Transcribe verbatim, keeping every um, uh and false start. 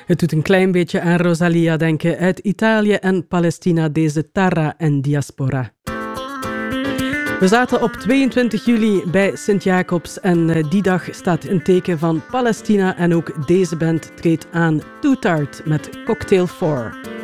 Het doet een klein beetje aan Rosalia denken uit Italië en Palestina, deze Tarra en Diaspora. We zaten op tweeëntwintig juli bij Sint-Jacobs en die dag staat een teken van Palestina en ook deze band treedt aan Too Tart met Cocktail four.